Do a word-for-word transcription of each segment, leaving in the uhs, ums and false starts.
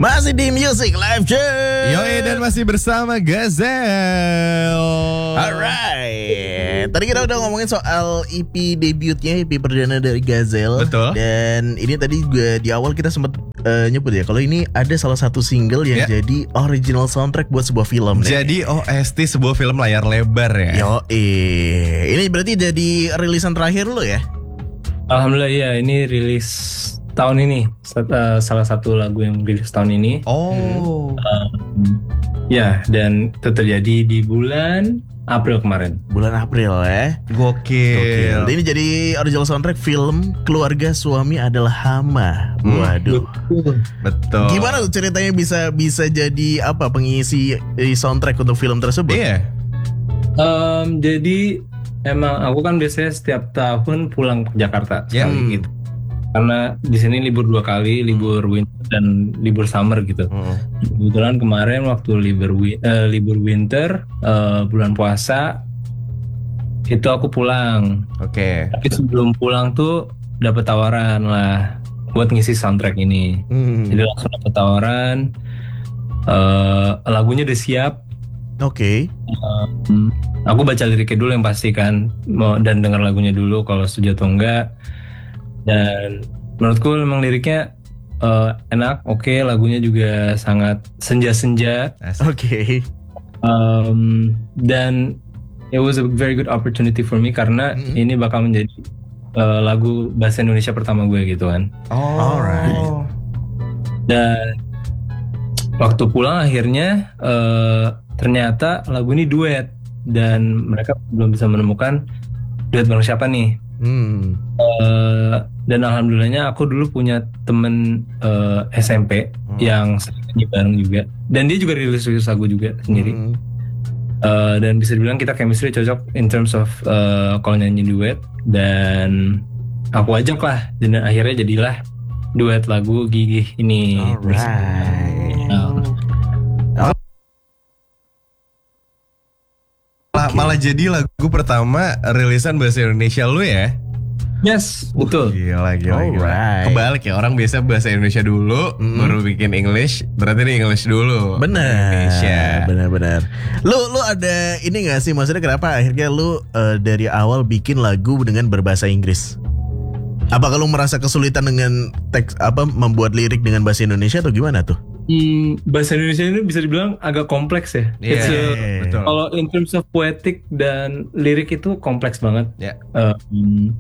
Masih di Music Live Show. Yoi, dan masih bersama Gazel. Alright. Tadi kita udah ngomongin soal E P debutnya, E P perdana dari Gazel. Betul. Dan ini tadi juga di awal kita sempat uh, nyebut ya, kalau ini ada salah satu single yang Ya. jadi original soundtrack buat sebuah film. Jadi O S T sebuah film layar lebar ya. Yoi. Ini berarti jadi rilisan terakhir lo ya? Alhamdulillah ya, ini rilis tahun ini. Sat- uh, salah satu lagu yang rilis tahun ini. Oh. Um, ya, dan itu terjadi di bulan April kemarin. Bulan April ya. Gokil. Gokil. Ini jadi original soundtrack film Keluarga Suami Adalah Hama. Hmm. Waduh. Betul. Gimana tuh ceritanya bisa bisa jadi apa pengisi eh, soundtrack untuk film tersebut? Iya. Um, jadi emang aku kan biasanya setiap tahun pulang ke Jakarta Ya. sekali gitu. Karena di sini libur dua kali, libur winter dan libur summer gitu. Hmm. Kebetulan kemarin waktu libur wi- eh, libur winter eh, bulan puasa itu aku pulang. Oke. Tapi sebelum pulang tuh dapat tawaran lah buat ngisi soundtrack ini. Hmm. Jadi langsung dapat tawaran. eh, lagunya udah siap. Oke. Hmm, aku baca liriknya dulu yang pasti kan, mau dan dengar lagunya dulu kalau setuju atau enggak. Dan menurutku memang liriknya eh, enak, oke, lagunya juga sangat senja-senja. Oke. Um, dan it was a very good opportunity for me karena Mhm. ini bakal menjadi uh, lagu bahasa Indonesia pertama gue gitu kan. Oh. Alright. Dan waktu pulang akhirnya uh, ternyata lagu ini duet dan mereka belum bisa menemukan duet bareng siapa nih. Hmm. Uh, dan alhamdulillahnya aku dulu punya temen uh, S M P Hmm. yang sering nyanyi bareng juga dan dia juga rilis-rilis lagu juga sendiri. Hmm. Uh, dan bisa dibilang kita chemistry cocok in terms of uh, kalau nyanyi duet, dan aku ajak lah dan akhirnya jadilah duet lagu Gigih ini. Alright. Nah, Malah, malah jadi lagu pertama rilisan bahasa Indonesia lu ya? yes, betul. Gila, gila, gila. Alright. Kebalik ya, orang biasa bahasa Indonesia dulu, Mm. baru bikin English. Berarti ini English dulu. Benar. Indonesia. Benar-benar. Lu lu ada ini nggak sih, maksudnya kenapa akhirnya lu eh, dari awal bikin lagu dengan berbahasa Inggris? Apakah lu merasa kesulitan dengan teks apa membuat lirik dengan bahasa Indonesia atau gimana tuh? Hmm, bahasa Indonesia ini bisa dibilang agak kompleks ya. Iya, It's a- betul. Kalau in terms of poetic dan lirik itu kompleks banget. Ya. Um,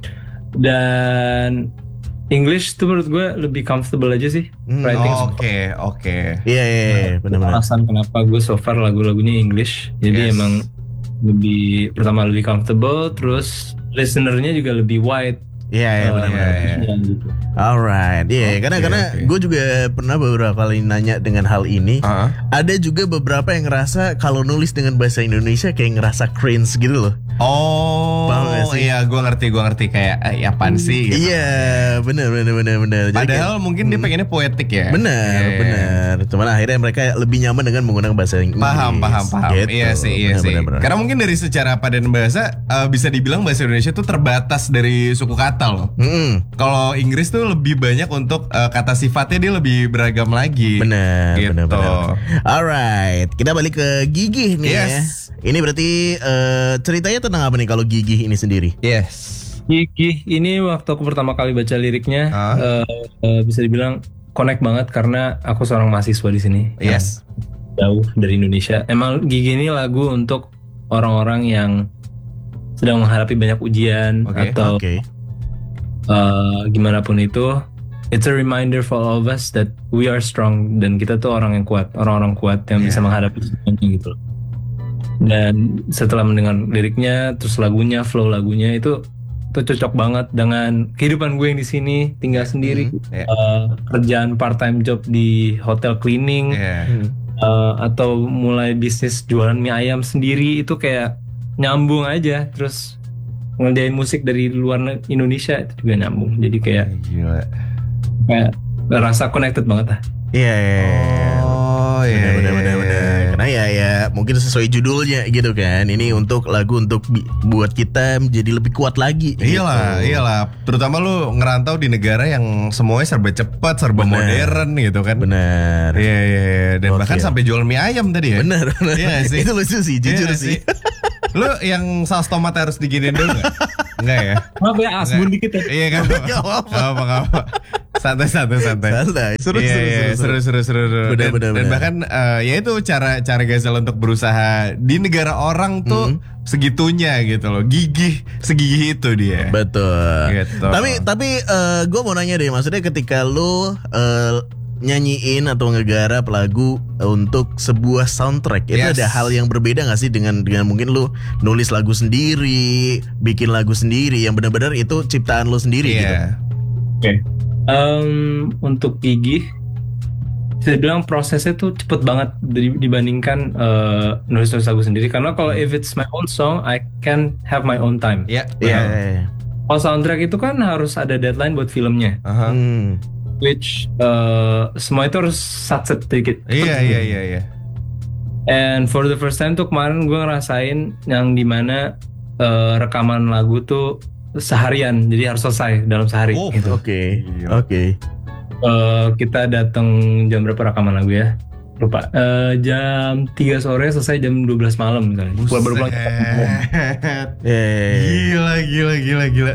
dan English tuh menurut gue lebih comfortable aja sih Hmm, writing. Oke, oke. Iya iya iya, benar-benar. Alasan kenapa gue so far lagu-lagunya English. Jadi Yes. emang lebih, pertama lebih comfortable, terus listenernya juga lebih wide. Iya iya Uh, benar-benar. iya, iya. gitu. Alright, iya Oke, karena karena oke. gue juga pernah beberapa kali nanya dengan hal ini. Ah. Ada juga beberapa yang ngerasa kalau nulis dengan bahasa Indonesia kayak ngerasa cringe gitu loh. Oh, Paham gak sih? iya, gue ngerti, gue ngerti kayak eh, apaan sih? Gitu. Iya, benar benar benar benar. Jadi Padahal kayak- mungkin dia pengennya poetik ya. benar Iya. benar. Cuman akhirnya mereka lebih nyaman dengan menggunakan bahasa Inggris. Paham, paham, paham. Gitu. Iya sih, iya Benar, sih. benar, benar. Karena mungkin dari secara padan bahasa eh, bisa dibilang bahasa Indonesia tuh terbatas dari suku kata loh. Mm-mm. Kalau Inggris tuh lebih banyak untuk eh, kata sifatnya, dia lebih beragam lagi. Benar, Gitu. benar, benar. Alright, kita balik ke Gigih nih Yes. ya. Ini berarti eh, ceritanya tentang apa nih kalau Gigih ini sendiri? Yes. Gigih ini waktu aku pertama kali baca liriknya Ah. eh, eh, bisa dibilang connect banget karena aku seorang mahasiswa di sini. Yes. Jauh dari Indonesia. Emang Gigih ini lagu untuk orang-orang yang sedang menghadapi banyak ujian Oke, atau Oke. uh, gimana pun itu. It's a reminder for all of us that we are strong dan kita tuh orang yang kuat, orang-orang kuat yang bisa Yeah. menghadapi semuanya gitu loh. Dan setelah mendengar liriknya, terus lagunya, flow lagunya itu itu cocok banget dengan kehidupan gue yang di sini, tinggal sendiri, Iya. uh, kerjaan part time job di hotel cleaning, Iya. Hmm. uh, atau mulai bisnis jualan mie ayam sendiri, itu kayak nyambung aja. Terus ngerjain musik dari luar ne- Indonesia itu juga nyambung. Jadi kayak Gila. kayak rasa connected banget lah. Iya. iya, iya. Oh, iya, Benar, benar, iya, benar, iya. benar. Karena ya ya mungkin sesuai judulnya gitu kan. Ini untuk lagu untuk bi- buat kita menjadi lebih kuat lagi. Iyalah, gitu. iyalah. Terutama lu ngerantau di negara yang semuanya serba cepat, serba Bener. modern gitu kan. Benar. Iya, iya, iya. Dan Oke. bahkan sampai jual mie ayam tadi ya. Benar, benar. Iya nggak sih? Itu lucu sih, jujur Iya sih. Lu yang saus tomat harus diginiin dulu nggak? Enggak ya? Maaf ya, asbun dikit ya. Iya kan? Nggak apa-apa. Nggak apa, nggak apa. Santai, santai, santai. Santai. Seru, Iya, seru, iya, seru, seru, seru, seru, seru. Benar, Dan, benar, dan benar. bahkan eh, ya itu cara cara Gazel untuk berusaha di negara orang tuh segitunya gitu loh, gigih, segigih itu dia. Betul. Gitu. Tapi tapi gue mau nanya deh, maksudnya ketika lu eh, nyanyiin atau ngegarap lagu untuk sebuah soundtrack, itu Yes. ada hal yang berbeda gak sih dengan dengan mungkin lu nulis lagu sendiri, bikin lagu sendiri yang benar-benar itu ciptaan lu sendiri gitu. Iya. Oke. Em, untuk gigih, saya bilang prosesnya tuh cepet banget di- dibandingkan eh, nulis-nulis lagu sendiri. Karena kalau if it's my own song, I can have my own time. Iya. Iya. benar. Kalau soundtrack itu kan harus ada deadline buat filmnya, Aha. Hmm. which eh, semua itu harus satset dikit. Iya, iya, iya, iya. And for the first time tuh kemarin gue ngerasain yang dimana eh, rekaman lagu tuh seharian, jadi harus selesai dalam sehari. Oh, gitu. Oke. Gila. Oke. Eh, kita datang jam berapa rekaman lagu ya? Lupa. Eh, jam tiga sore selesai jam dua belas malam misalnya. Pulang baru pulang. Buset. Eh. Gila, gila, gila, gila.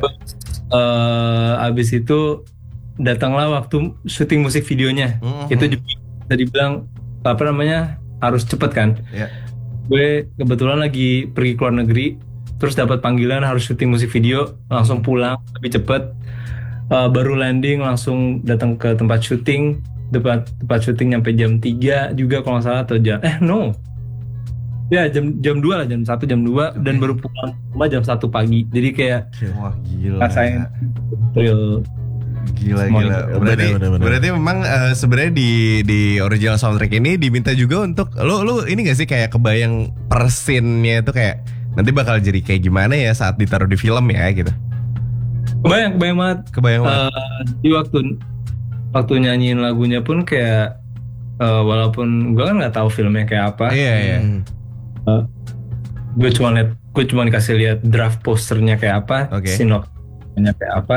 Eh, abis itu datanglah waktu syuting musik videonya. Mhm. Itu juga tadi bilang apa namanya harus cepet kan. Iya. Gue kebetulan lagi pergi ke luar negeri, terus dapat panggilan harus syuting musik video, langsung pulang lebih cepet. Eh, baru landing langsung datang ke tempat syuting. Tempat tempat syuting nyampe jam tiga juga kalau nggak salah, atau jam eh no ya jam jam dua lah, jam satu jam dua, dan baru pulang rumah jam satu pagi. Jadi kayak Wah, gila. rasain real. Gila, Semua gila. itu. Berarti, Bener, bener, bener. berarti memang eh, sebenarnya di di original soundtrack ini diminta juga untuk lu lu ini gak sih kayak kebayang persinnya itu kayak nanti bakal jadi kayak gimana ya saat ditaruh di film ya gitu. Kebayang, kebayang banget. Kebayang banget. Eh, di waktu waktu nyanyiin lagunya pun kayak eh, walaupun gue kan nggak tahu filmnya kayak apa, Iya, iya. Hmm. gue cuma lihat gue cuma dikasih lihat draft posternya kayak apa, Oke. sinopsisnya kayak apa.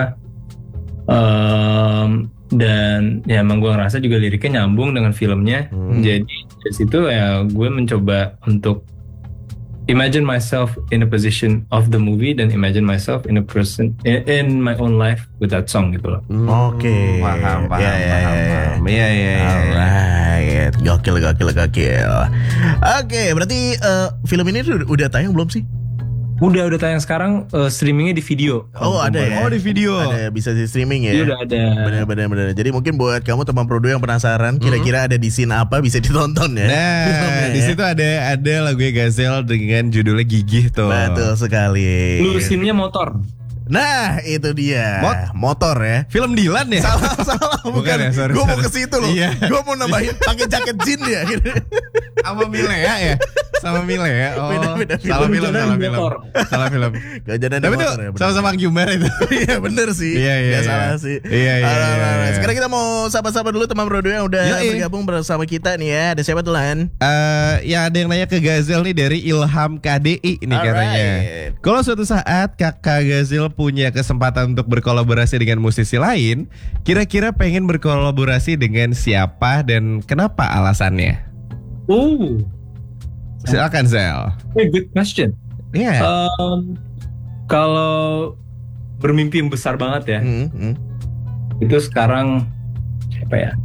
Em, dan ya emang gue ngerasa juga liriknya nyambung dengan filmnya. Hmm. Jadi dari situ ya gue mencoba untuk imagine myself in a position of the movie dan imagine myself in a person in, in my own life with that song gitu loh. Oke. Paham, paham, Ya, ya, paham, ya, ya. paham. Iya, iya, iya. Alright, gokil, gokil, gokil. Oke, berarti eh, film ini tuh udah tayang belum sih? Udah udah tayang sekarang, eh, streamingnya di video. Oh, ada ya? Oh, di video. Ada, bisa di streaming ya? Jadi udah ada. Bener-bener, bener. Jadi mungkin buat kamu teman Prodo yang penasaran, kira-kira ada di scene apa bisa ditonton ya? Nah, Filmnya di ya. situ ada ada lagunya Gazel dengan judulnya Gigih tuh. Betul sekali. Lu scene-nya motor. Nah, itu dia. Mot- Motor ya. Film Dilan ya? Salah, salah, bukan. Bukan ya, sorry, Gue mau sorry. ke situ loh. Iya. Gue mau nambahin pakai jaket jean ya. Gitu. Sama Milea ya? Sama Milea. Oh, Beda, beda film. salah film, Jalan salah film. motor. Salah film. Kejadan Tapi tuh sama-sama Gyumbar itu. Iya bener sih. Iya, iya, Gak iya. salah sih. Iya, iya, Alright, iya, alright. iya. Sekarang kita mau sapa-sapa dulu teman Prodo yang udah Yoi. bergabung bersama kita nih ya. Ada siapa tuh Lan? Eh, ya ada yang nanya ke Gazel nih dari Ilham K D I nih katanya. Alright. Kalau suatu saat kakak Gazel punya kesempatan untuk berkolaborasi dengan musisi lain, kira-kira pengen berkolaborasi dengan siapa dan kenapa alasannya? Oh, Silakan Zel. hey, good question. Iya. Um, kalau bermimpi yang besar banget ya, Hmm, hmm. itu sekarang siapa ya?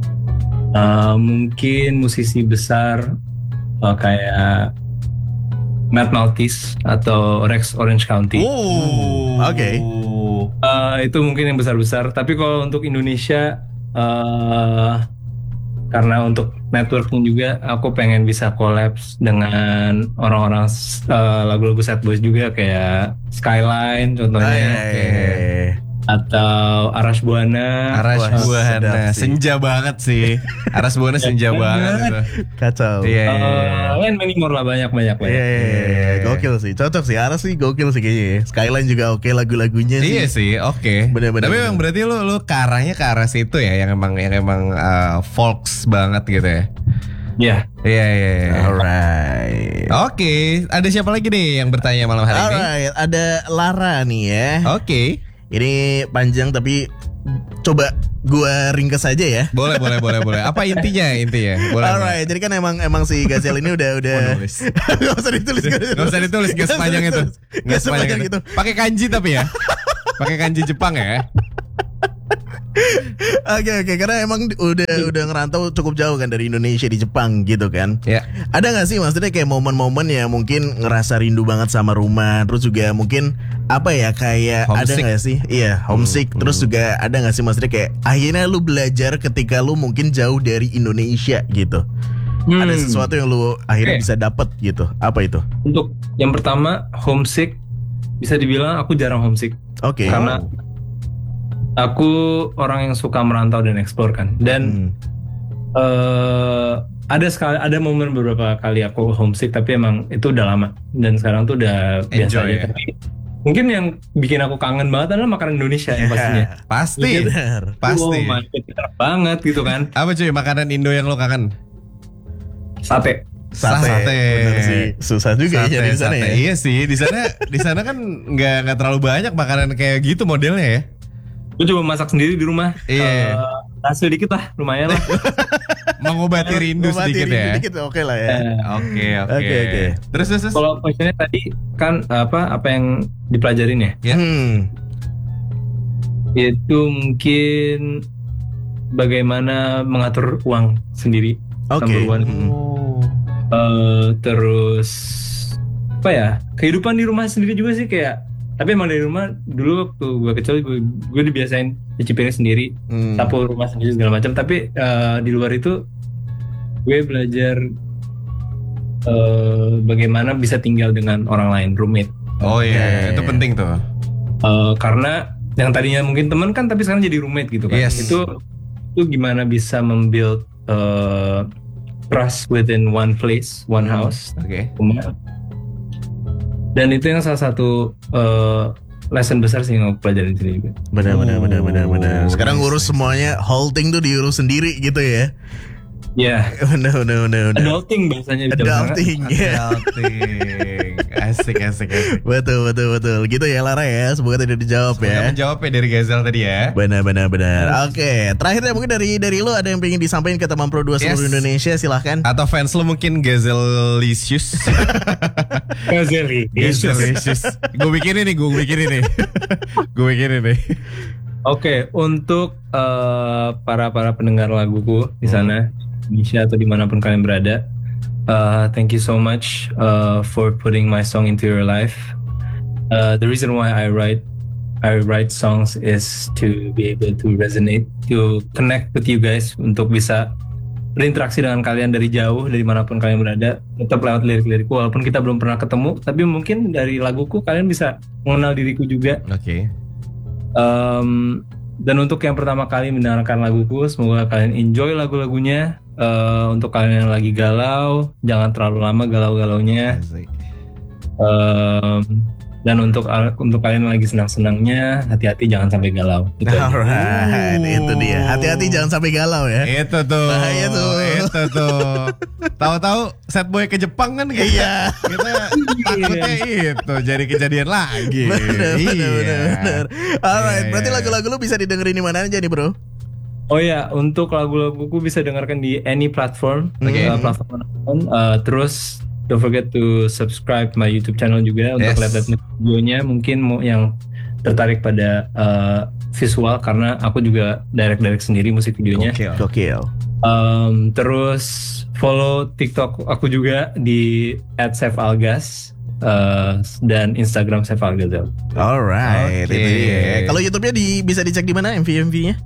Uh, mungkin musisi besar uh, kayak Matt Maltese atau Rex Orange County. Oh, Oke. Uh, itu mungkin yang besar-besar. Tapi kalau untuk Indonesia, uh, karena untuk networking juga, aku pengen bisa collabs dengan orang-orang uh, lagu-lagu Sad Boys juga kayak Skyline contohnya, Ah, iya, iya, iya. atau Aras Buana. Aras Wah, sedap Buana sih. senja banget sih. Aras Buana senja banget itu. Kacau. Iya, iya, iya. Uh, and many more lah, banyak-banyak lah. Iya, iya, iya. Gokil sih. Cocok sih. Aras sih gokil sih kayaknya ya. Skyline juga oke lagu-lagunya sih. Iya sih, oke. Bener-bener, Tapi bener. memang berarti lu lu ke arahnya ke arah situ ya, yang emang yang emang uh, folks banget gitu ya. Ya, Iya iya. iya. Alright. Oke, ada siapa lagi nih yang bertanya malam hari ini? Alright, ada Lara nih ya. Oke. Ini panjang tapi coba gua ringkes aja ya. Boleh boleh boleh boleh. Apa intinya intinya? Boleh. Alright, jadi kan emang emang si Gazel ini udah udah Oh, nulis. Gak usah ditulis, Gak usah ditulis, gak sepanjang itu. Gak sepanjang itu. Pakai kanji tapi ya. Pakai kanji Jepang ya. Oke oke, karena emang udah udah ngerantau cukup jauh kan dari Indonesia di Jepang gitu kan. Ya. Ada nggak sih maksudnya kayak momen-momen ya mungkin ngerasa rindu banget sama rumah, terus juga mungkin apa ya kayak ada Homesick. nggak sih? Iya homesick. Hmm, Terus juga ada nggak sih maksudnya kayak akhirnya lu belajar ketika lu mungkin jauh dari Indonesia gitu. Hmm. Ada sesuatu yang lu akhirnya Oke. bisa dapet gitu. Apa itu? Untuk yang pertama homesick, bisa dibilang aku jarang homesick Oke. karena aku orang yang suka merantau dan explore kan. Dan Hmm. eh ada sekali ada momen beberapa kali aku homesick tapi emang itu udah lama dan sekarang tuh udah biasa Enjoy, aja. ya? Tapi mungkin yang bikin aku kangen banget adalah makanan Indonesia yang pastinya. Pasti. Bener. Pasti. Oh my God, enak banget gitu kan. Apa cuy makanan Indo yang lo kangen? Sate. Sate. Sate. Bener sih. Susah juga ya Sate, nyari di sana sate. ya. Iya sih, di sana di sana kan nggak nggak terlalu banyak makanan kayak gitu modelnya ya. Gue coba masak sendiri di rumah. Iya. Eh, hasil dikit lah, lumayan lah. Mengobati rindu Ngobati sedikit rindu ya. dikit oke lah ya. Eh, Oke oke. Oke, oke. Terus terus. terus. Kalau questionnya tadi kan apa apa yang dipelajarin ya? Ya. Hmm. Itu mungkin bagaimana mengatur uang sendiri. Oke. Number one. Hmm. Eh, terus apa ya? Kehidupan di rumah sendiri juga sih kayak. Tapi emang dari rumah dulu waktu gue kecil gue gue dibiasain cuci piring sendiri, Hmm. sapu rumah sendiri segala macam. Tapi eh, di luar itu gue belajar eh, bagaimana bisa tinggal dengan orang lain, roommate. Oh iya, Oke. itu penting tuh. Eh, karena yang tadinya mungkin teman kan tapi sekarang jadi roommate gitu kan. Yes. Itu itu gimana bisa membuild eh, trust within one place, one house, Oke. rumah. Dan itu yang salah satu eh, lesson besar sih yang aku pelajarin di sini juga. Benar benar benar benar benar. Oh, Sekarang nice, ngurus nice. semuanya holding tuh diurus sendiri gitu ya. Ya, Benar benar benar benar. adulting bahasanya di zaman Adulting ya. Adulting. Asik asik asik. Betul betul betul. Gitu ya Lara ya. Semoga tidak dijawab Semoga ya. menjawab ya dari Gazel tadi ya. Benar benar benar. Oke, terakhirnya mungkin dari dari lo ada yang pengen disampaikan ke teman Pro dua seluruh Yes. Indonesia silahkan. Atau fans lo mungkin Gazelicious. Gazeli. Gazelicious. Gue bikin ini, gue bikin ini. Gue bikin ini. Oke, untuk eh, para para pendengar laguku di Hmm. sana, Indonesia atau dimanapun kalian berada, uh, thank you so much uh, for putting my song into your life. Uh, the reason why I write I write songs is to be able to resonate, to connect with you guys, untuk bisa berinteraksi dengan kalian dari jauh, dari manapun kalian berada, tetap lewat lirik-lirikku walaupun kita belum pernah ketemu, tapi mungkin dari laguku kalian bisa mengenal diriku juga. Oke. Um, dan untuk yang pertama kali mendengarkan laguku, semoga kalian enjoy lagu-lagunya. Uh, untuk kalian yang lagi galau, jangan terlalu lama galau-galaunya. Asik. Um, dan untuk untuk kalian yang lagi senang-senangnya, hati-hati jangan sampai galau. Itu aja. Alright, itu dia. Hati-hati jangan sampai galau ya. Itu tuh. Bahaya tuh. Itu tuh. Tahu-tahu set boy ke Jepang kan kita. Iya. Kita takutnya itu jadi kejadian lagi. Bener, bener, Iya. bener, bener. Alright, Iya, berarti iya. lagu-lagu lu bisa didengerin di mana aja nih bro? Oh ya, untuk lagu-laguku bisa dengarkan di any platform, Oke. uh, platform manapun. Uh, terus don't forget to subscribe my YouTube channel juga untuk Yes. lihat-lihat videonya. Mungkin mau yang tertarik pada uh, visual karena aku juga direct-direct sendiri musik videonya. Oke. Gokil. Um, terus follow TikTok aku juga di at sefalgas uh, dan Instagram sefalgazel. Alright, Oke. itu dia. Kalau YouTube-nya di, bisa dicek di mana M V M V-nya?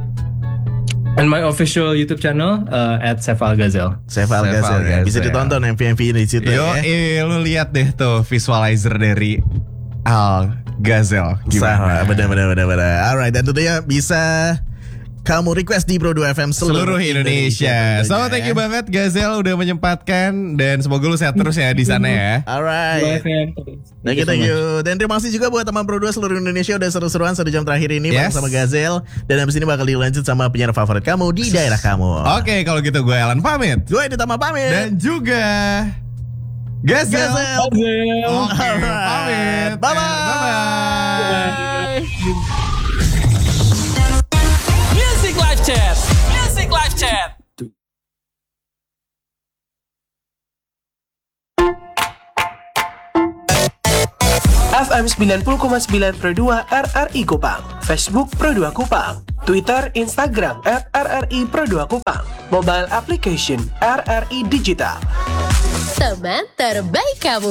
And my official YouTube channel uh, at sefalgazel. Chef Chef Algazel ya. Bisa Algazel. ditonton M V M V di situ Yo, ya. eh, lu lihat deh tuh visualizer dari Al Gazel Sama, gimana? benar benar benar benar. Alright, dan tentunya bisa kamu request di Pro dua F M seluruh Indonesia. So thank you banget Gazel udah menyempatkan dan semoga lu sehat terus ya di sana ya. Alright. Thank you, thank you. Dan terima kasih juga buat teman Pro dua seluruh Indonesia udah seru-seruan satu jam terakhir ini bareng Yes. sama Gazel. Dan habis ini bakal dilanjut sama penyiar favorit kamu di daerah kamu. Oke, kalau gitu gue Alan pamit. Gue Ditama pamit. Dan juga Gazel. Gazel. Oke, Alright. pamit. Bye-bye. Bye-bye. Music Live Chat. Music Live Chat. F M sembilan puluh koma sembilan Pro dua R R I Kupang. Facebook Pro dua Kupang. Twitter, Instagram at R R I Pro dua Kupang. Mobile application R R I Digital. Teman terbaik kamu.